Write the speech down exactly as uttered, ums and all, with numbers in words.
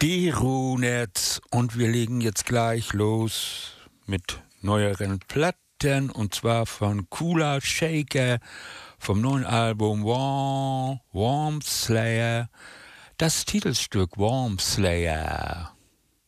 die Runet und wir legen jetzt gleich los mit neueren Platten und zwar von Kula Shaker vom neuen Album Warm, Warm Slayer, das Titelstück Warm Slayer.